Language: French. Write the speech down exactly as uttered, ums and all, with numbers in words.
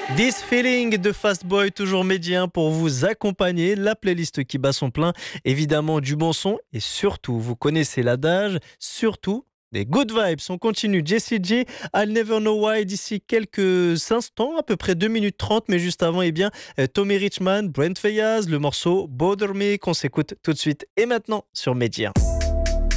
This Feeling de Fastboy, toujours médien pour vous accompagner. La playlist qui bat son plein, évidemment du bon son et surtout, vous connaissez l'adage, surtout des good vibes. On continue. Jessie J, I'll Never Know Why d'ici quelques instants, à peu près deux minutes trente, mais juste avant, eh bien, Tommy Richman, Brent Fayaz, le morceau Bother Me qu'on s'écoute tout de suite et maintenant sur Média.